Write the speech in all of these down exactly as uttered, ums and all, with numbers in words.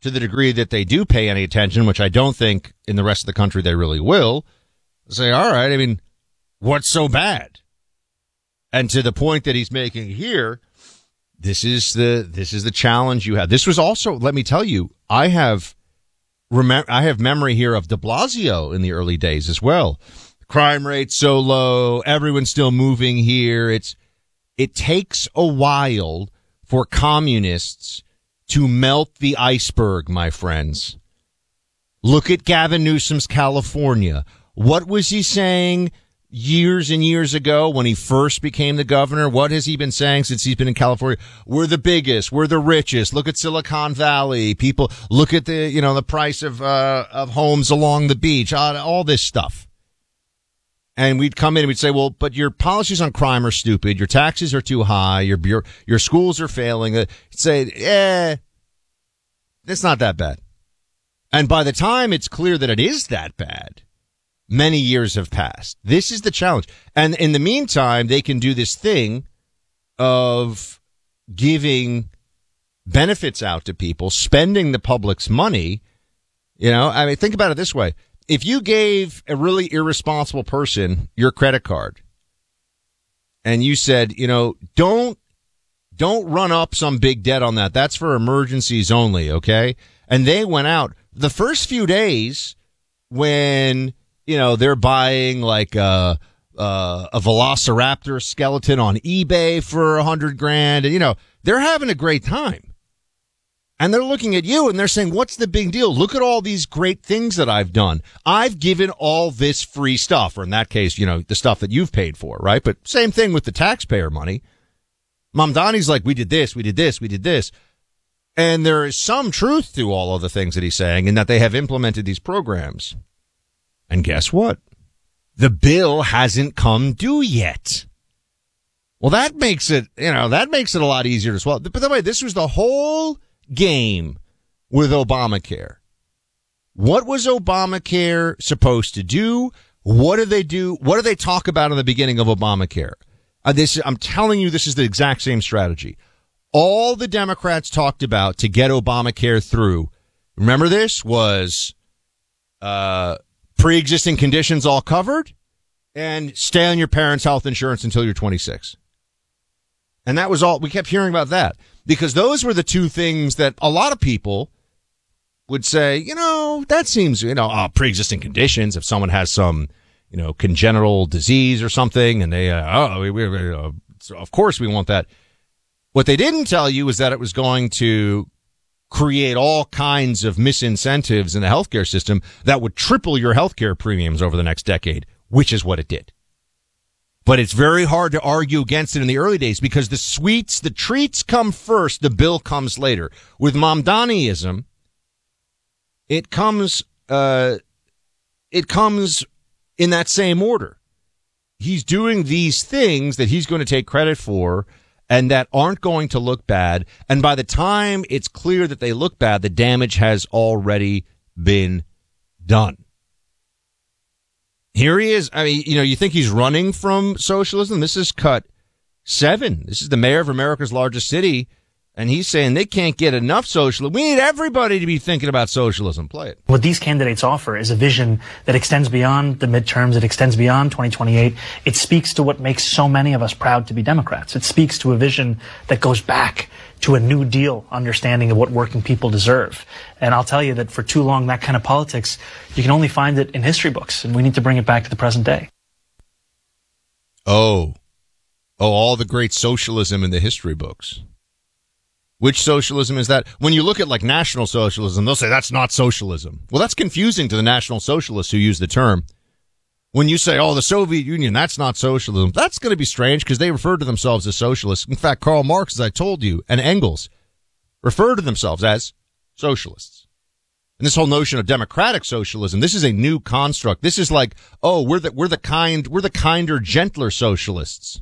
to the degree that they do pay any attention, which I don't think in the rest of the country they really will, say, all right, I mean, what's so bad? And to the point that he's making here, this is the this is the challenge you have. This was also, let me tell you, I have remem- I have memory here of de Blasio in the early days as well. Crime rate so low, everyone's still moving here. It's it takes a while for communists to melt the iceberg, my friends. Look at Gavin Newsom's California. What was he saying years and years ago when he first became the governor? What has he been saying since he's been in California? We're the biggest. We're the richest. Look at Silicon Valley. People, look at the, you know, the price of, uh, of homes along the beach, all, all this stuff. And we'd come in and we'd say, well, but your policies on crime are stupid. Your taxes are too high. Your, your, your schools are failing. Uh, say, eh, it's not that bad. And by the time it's clear that it is that bad, many years have passed. This is the challenge. And in the meantime, they can do this thing of giving benefits out to people, spending the public's money. You know, I mean, think about it this way. If you gave a really irresponsible person your credit card and you said, you know, don't, don't run up some big debt on that. That's for emergencies only. Okay. And they went out the first few days when, you know, they're buying like a, a, a Velociraptor skeleton on eBay for a hundred grand. And, you know, they're having a great time. And they're looking at you and they're saying, what's the big deal? Look at all these great things that I've done. I've given all this free stuff, or in that case, you know, the stuff that you've paid for, right? But same thing with the taxpayer money. Mamdani's like, we did this, we did this, we did this. And there is some truth to all of the things that he's saying in that they have implemented these programs. And guess what? The bill hasn't come due yet. Well, that makes it, you know, that makes it a lot easier to swallow. By the way, this was the whole game with Obamacare. What was Obamacare supposed to do? What do they do? What do they talk about in the beginning of Obamacare? Uh, this, I'm telling you, this is the exact same strategy. All the Democrats talked about to get Obamacare through, remember this, was uh pre-existing conditions all covered and stay on your parents' health insurance until you're twenty-six. And that was all. We kept hearing about that because those were the two things that a lot of people would say, you know, that seems, you know, uh, pre-existing conditions. If someone has some, you know, congenital disease or something and they, uh, oh, we, we, uh, so of course we want that. What they didn't tell you is that it was going to create all kinds of misincentives in the healthcare system that would triple your healthcare premiums over the next decade, which is what it did. But it's very hard to argue against it in the early days because the sweets, the treats come first, the bill comes later. With Mamdaniism, it comes, uh, it comes in that same order. He's doing these things that he's going to take credit for and that aren't going to look bad. And by the time it's clear that they look bad, the damage has already been done. Here he is. I mean, you know, you think he's running from socialism? This is cut seven. This is the mayor of America's largest city, and he's saying they can't get enough socialism. We need everybody to be thinking about socialism. Play it. What these candidates offer is a vision that extends beyond the midterms. It extends beyond twenty twenty-eight. It speaks to what makes so many of us proud to be Democrats. It speaks to a vision that goes back to a New Deal understanding of what working people deserve. And I'll tell you that for too long, that kind of politics, you can only find it in history books, and we need to bring it back to the present day. Oh. Oh, all the great socialism in the history books. Which socialism is that? When you look at like National Socialism, they'll say that's not socialism. Well, that's confusing to the National Socialists who use the term. When you say, oh, the Soviet Union, that's not socialism, that's going to be strange because they refer to themselves as socialists. In fact, Karl Marx, as I told you, and Engels refer to themselves as socialists. And this whole notion of democratic socialism, this is a new construct. This is like, oh, we're the, we're the kind, we're the kinder, gentler socialists.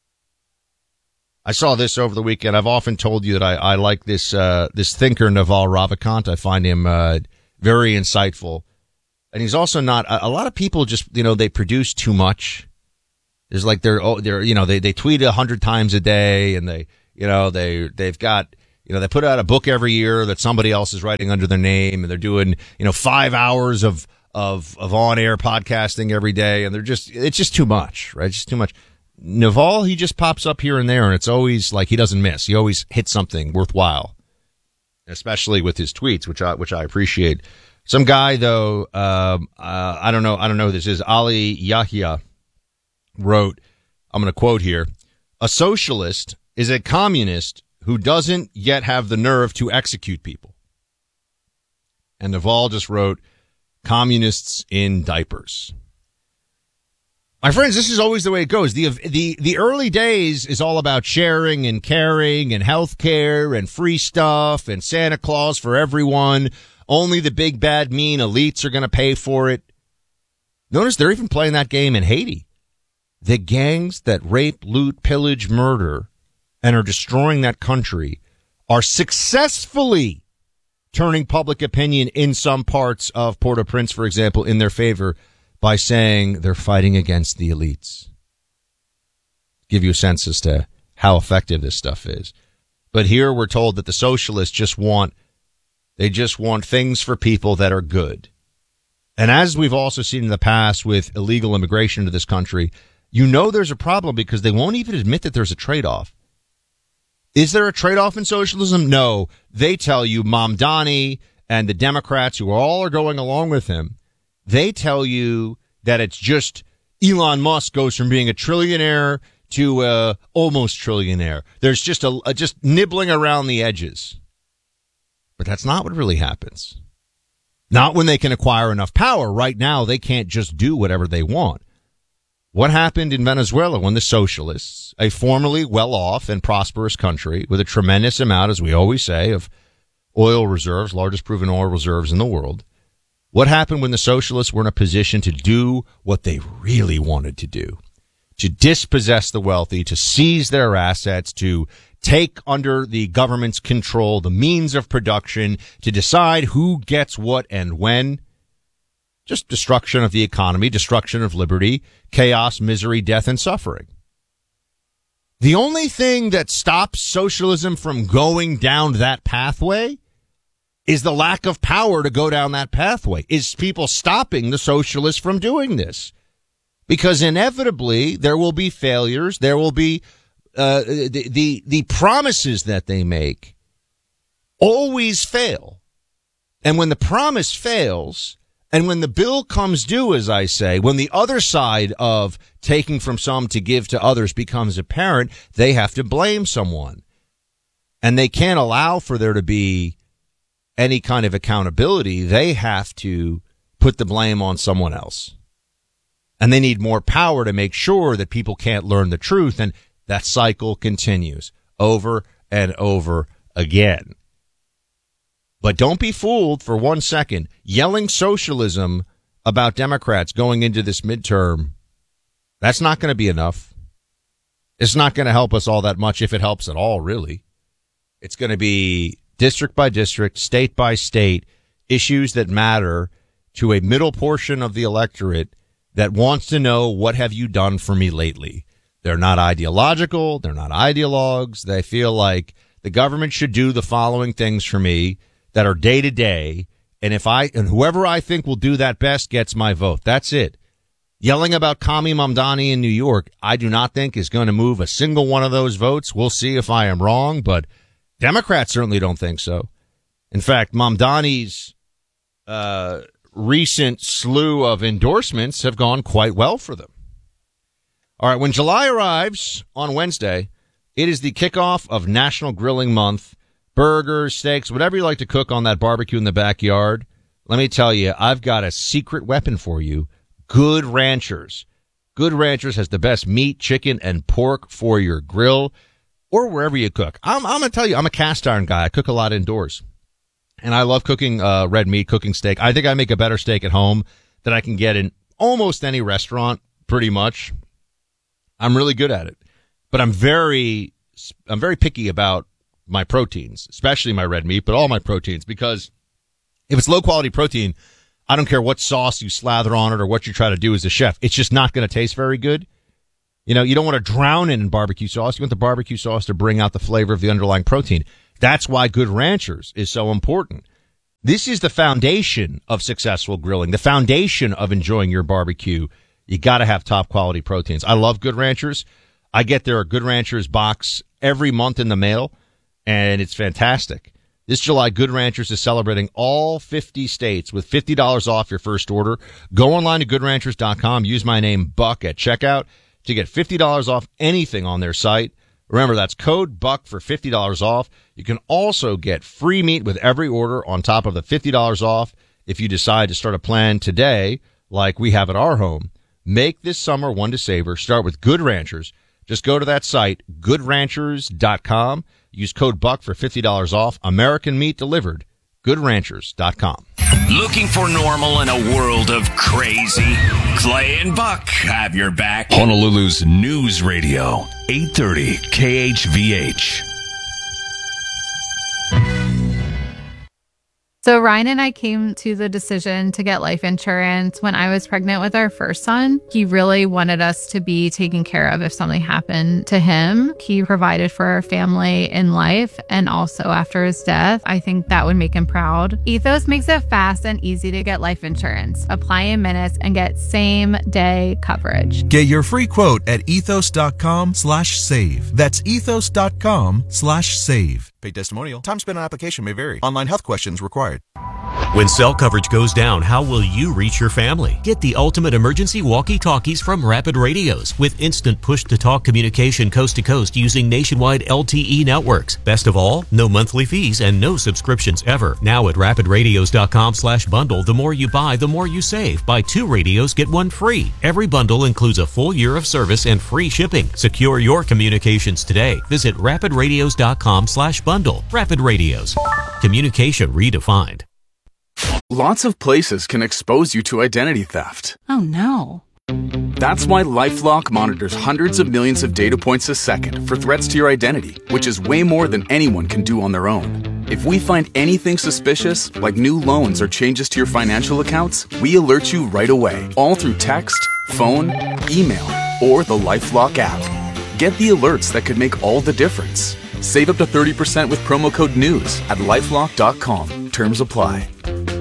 I saw this over the weekend. I've often told you that I, I like this, uh, this thinker, Naval Ravikant. I find him, uh, very insightful. And he's also not, a, a lot of people just, you know, they produce too much. There's like they're, oh, they're, you know, they, they tweet a hundred times a day and they, you know, they, they've got, You know, they put out a book every year that somebody else is writing under their name, and they're doing, you know, five hours of, of, of on-air podcasting every day, and they're just, it's just too much, right? It's just too much. Naval, he just pops up here and there, and it's always like he doesn't miss. He always hits something worthwhile, especially with his tweets, which I, which I appreciate. Some guy, though, um, uh, I don't know, I don't know who this is. Ali Yahya wrote, I'm going to quote here, "A socialist is a communist who doesn't yet have the nerve to execute people." And Naval just wrote, "Communists in diapers." My friends, this is always the way it goes. The, the, the early days is all about sharing and caring and healthcare and free stuff and Santa Claus for everyone. Only the big, bad, mean elites are going to pay for it. Notice they're even playing that game in Haiti. The gangs that rape, loot, pillage, murder, and are destroying that country are successfully turning public opinion in some parts of Port-au-Prince, for example, in their favor by saying they're fighting against the elites. Give you a sense as to how effective this stuff is. But here we're told that the socialists just want, they just want things for people that are good. And as we've also seen in the past with illegal immigration to this country, you know there's a problem because they won't even admit that there's a trade-off. Is there a trade-off in socialism? No. They tell you, Mamdani and the Democrats who all are going along with him, they tell you that it's just Elon Musk goes from being a trillionaire to uh, almost trillionaire. There's just a, a just nibbling around the edges. But that's not what really happens. Not when they can acquire enough power. Right now, they can't just do whatever they want. What happened in Venezuela when the socialists, a formerly well-off and prosperous country with a tremendous amount, as we always say, of oil reserves, largest proven oil reserves in the world, what happened when the socialists were in a position to do what they really wanted to do? To dispossess the wealthy, to seize their assets, to take under the government's control the means of production, to decide who gets what and when. Just destruction of the economy, destruction of liberty, chaos, misery, death, and suffering. The only thing that stops socialism from going down that pathway is the lack of power to go down that pathway, is people stopping the socialists from doing this. Because inevitably there will be failures, there will be uh, the, the, the promises that they make always fail. And when the promise fails, and when the bill comes due, as I say, when the other side of taking from some to give to others becomes apparent, they have to blame someone. And they can't allow for there to be any kind of accountability. They have to put the blame on someone else. And they need more power to make sure that people can't learn the truth. And that cycle continues over and over again. But don't be fooled for one second. Yelling socialism about Democrats going into this midterm, that's not going to be enough. It's not going to help us all that much, if it helps at all, really. It's going to be district by district, state by state, issues that matter to a middle portion of the electorate that wants to know, what have you done for me lately? They're not ideological. They're not ideologues. They feel like the government should do the following things for me that are day to day. And if I, and whoever I think will do that best gets my vote. That's it. Yelling about Kami Mamdani in New York, I do not think is going to move a single one of those votes. We'll see if I am wrong, but Democrats certainly don't think so. In fact, Mamdani's uh, recent slew of endorsements have gone quite well for them. All right, when July arrives on Wednesday, it is the kickoff of National Grilling Month. Burgers, steaks, whatever you like to cook on that barbecue in the backyard. Let me tell you, I've got a secret weapon for you. Good Ranchers. Good Ranchers has the best meat, chicken, and pork for your grill or wherever you cook. I'm, I'm going to tell you, I'm a cast iron guy. I cook a lot indoors. And I love cooking uh, red meat, cooking steak. I think I make a better steak at home than I can get in almost any restaurant, pretty much. I'm really good at it. But I'm very, I'm very picky about my proteins, especially my red meat, but all my proteins, because if it's low quality protein, I don't care what sauce you slather on it or what you try to do as a chef. It's just not going to taste very good. You know, you don't want to drown it in barbecue sauce. You want the barbecue sauce to bring out the flavor of the underlying protein. That's why Good Ranchers is so important. This is the foundation of successful grilling, the foundation of enjoying your barbecue. You got to have top quality proteins. I love Good Ranchers. I get their Good Ranchers box every month in the mail, and it's fantastic. This July, Good Ranchers is celebrating all fifty states with fifty dollars off your first order. Go online to good ranchers dot com. Use my name, Buck, at checkout to get fifty dollars off anything on their site. Remember, that's code BUCK for fifty dollars off. You can also get free meat with every order on top of the fifty dollars off if you decide to start a plan today like we have at our home. Make this summer one to savor. Start with Good Ranchers. Just go to that site, good ranchers dot com. Use code BUCK for fifty dollars off. American meat delivered. good ranchers dot com. Looking for normal in a world of crazy? Clay and Buck have your back. Honolulu's News Radio, eight thirty K H V H. So Ryan and I came to the decision to get life insurance when I was pregnant with our first son. He really wanted us to be taken care of if something happened to him. He provided for our family in life and also after his death. I think that would make him proud. Ethos makes it fast and easy to get life insurance. Apply in minutes and get same day coverage. Get your free quote at ethos.com slash save. That's ethos.com slash save. Paid testimonial. Time spent on application may vary. Online health questions required. When cell coverage goes down, how will you reach your family? Get the ultimate emergency walkie-talkies from Rapid Radios with instant push-to-talk communication coast to coast using nationwide L T E networks. Best of all, no monthly fees and no subscriptions ever. Now at rapid radios dot com slash bundle, the more you buy, the more you save. Buy two radios, get one free. Every bundle includes a full year of service and free shipping. Secure your communications today. Visit rapid radios dot com slash bundle. Rapid Radios. Communication redefined. Lots of places can expose you to identity theft. Oh no. That's why LifeLock monitors hundreds of millions of data points a second for threats to your identity, which is way more than anyone can do on their own. If we find anything suspicious, like new loans or changes to your financial accounts, we alert you right away, all through text, phone, email, or the LifeLock app. Get the alerts that could make all the difference. Save up to thirty percent with promo code NEWS at lifelock dot com. Terms apply.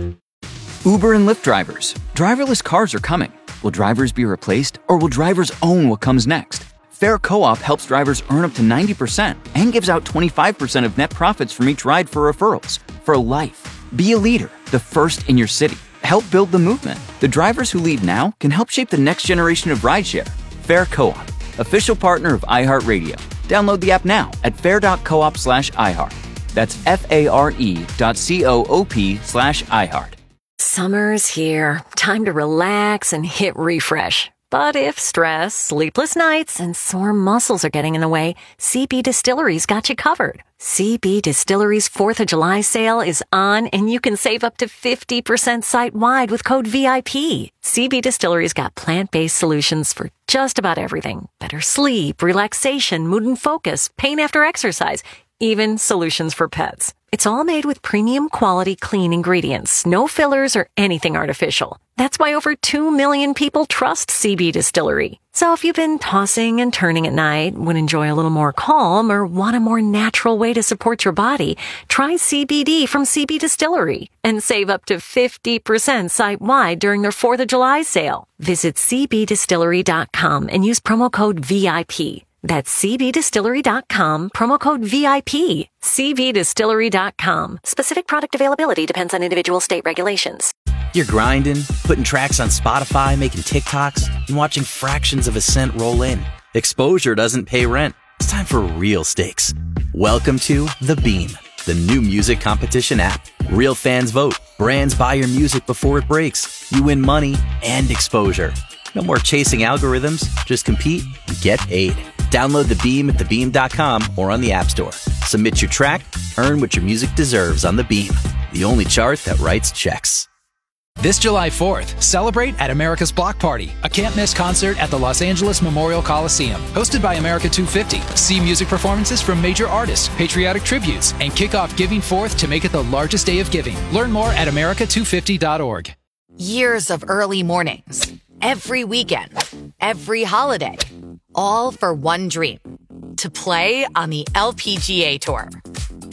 Uber and Lyft drivers. Driverless cars are coming. Will drivers be replaced, or will drivers own what comes next? Fair Co-op helps drivers earn up to ninety percent and gives out twenty-five percent of net profits from each ride for referrals. For life. Be a leader, the first in your city. Help build the movement. The drivers who lead now can help shape the next generation of rideshare. Fair Co-op, official partner of iHeartRadio. Download the app now at fair.coop slash iHeart. That's F-A-R-E dot C-O-O-P slash iHeart. Summer's here. Time to relax and hit refresh. But if stress, sleepless nights, and sore muscles are getting in the way, C B Distillery's got you covered. C B Distillery's fourth of July sale is on, and you can save up to fifty percent site-wide with code V I P. C B Distillery's got plant-based solutions for just about everything. Better sleep, relaxation, mood and focus, pain after exercise, even solutions for pets. It's all made with premium quality clean ingredients, no fillers or anything artificial. That's why over two million people trust C B Distillery. So if you've been tossing and turning at night, would enjoy a little more calm, or want a more natural way to support your body, try C B D from C B Distillery and save up to fifty percent site-wide during their fourth of July sale. Visit c b distillery dot com and use promo code V I P. That's c b distillery dot com, promo code V I P. c b distillery dot com. Specific product availability depends on individual state regulations. You're grinding, putting tracks on Spotify, making TikToks, and watching fractions of a cent roll in. Exposure doesn't pay rent. It's time for real stakes. Welcome to The Beam, the new music competition app. Real fans vote. Brands buy your music before it breaks. You win money and exposure. No more chasing algorithms. Just compete and get paid. Download The Beam at the beam dot com or on the App Store. Submit your track, earn what your music deserves on The Beam, the only chart that writes checks. This July fourth, celebrate at America's Block Party, a can't-miss concert at the Los Angeles Memorial Coliseum. Hosted by America two fifty. See music performances from major artists, patriotic tributes, and kick off Giving Forth to make it the largest day of giving. Learn more at america two fifty dot org. Years of early mornings, every weekend, every holiday, all for one dream: to play on the L P G A Tour.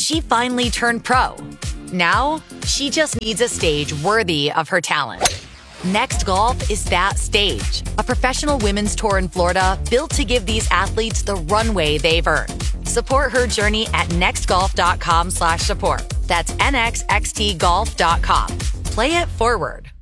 She finally turned pro. Now, she just needs a stage worthy of her talent. Next Golf is that stage. A professional women's tour in Florida built to give these athletes the runway they've earned. Support her journey at nextgolf.com slash support. That's N X X T golf dot com. Play it forward.